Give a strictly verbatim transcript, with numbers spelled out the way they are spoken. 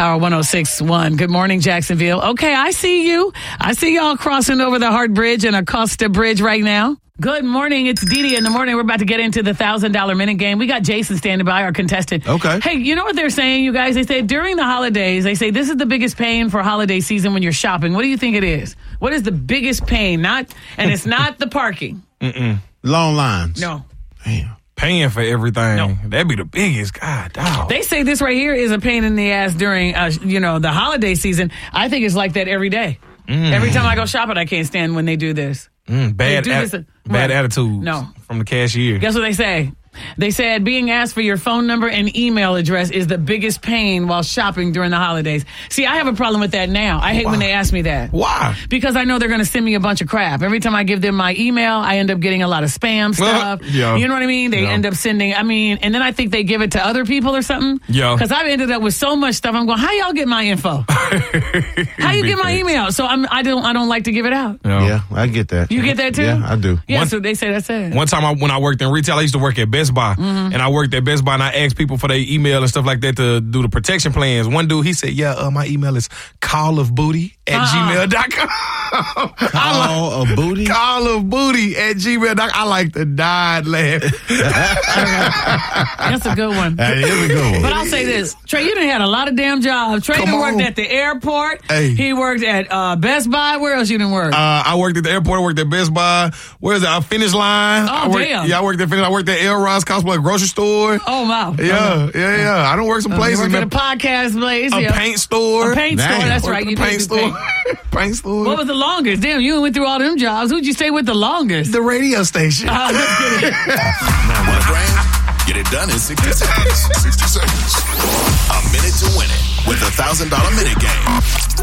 Power one oh six point one. Good morning, Jacksonville. Okay, I see you. I see y'all crossing over the Hart Bridge and Acosta Bridge right now. Good morning. It's Didi in the morning. We're about to get into the one thousand dollars minute game. We got Jason standing by, our contestant. Okay. Hey, you know what they're saying, you guys? They say during the holidays, they say this is the biggest pain for holiday season when you're shopping. What do you think it is? What is the biggest pain? Not, and it's not the parking. Mm-mm. Long lines. No. Damn. Paying for everything. No. That'd be the biggest. God, dog. They say this right here is a pain in the ass during, uh, you know, the holiday season. I think it's like that every day. Mm. Every time I go shopping, I can't stand when they do this. Mm, bad They do at- this- bad what? attitudes No. from the cashier. Guess what they say? They said being asked for your phone number and email address is the biggest pain while shopping during the holidays. See, I have a problem with that now. I hate Why? when they ask me that. Why? Because I know they're going to send me a bunch of crap. Every time I give them my email, I end up getting a lot of spam stuff. Yeah. You know what I mean? They Yeah. end up sending, I mean, and then I think they give it to other people or something. Yeah. Because I've ended up with so much stuff. I'm going, how y'all get my info? How you get my email? So I'm, I don't, I don't like to give it out. Yeah. Yeah, I get that. You get that too? Yeah, I do. Yeah, One- so they say that's it. One time I, when I worked in retail, I used to work at Best Buy. Mm-hmm. And I worked at Best Buy and I asked people for their email and stuff like that to do the protection plans. One dude, he said, yeah, uh, my email is callofbooty at Uh-uh. gmail dot com. Call a booty? Call of booty at gmail dot com. I like to die and laugh. That's a good one. That is a good one. But I'll say this, Trey, you done had a lot of damn jobs. Trey Come done worked on. at the airport. Hey. He worked at uh, Best Buy. Where else you done work? Uh, I worked at the airport. I worked at Best Buy. Where's that? Finish Line. Oh, I worked, damn. Yeah, I worked at Finish. I worked at El Ross Cosplay grocery store. oh, wow. Yeah, yeah, yeah. I don't work some Uh, you places. worked at man. a podcast place. A yeah. paint store. A paint Damn. store. That's Worked right. at You a did paint do store. paint. Paint store. What was the longest? Damn, you went through all them jobs. Who'd you stay with the longest? The radio station. Uh, let's get it. Want a grand? Get it done in sixty seconds. sixty seconds. A minute to win it with the one thousand dollars minute game.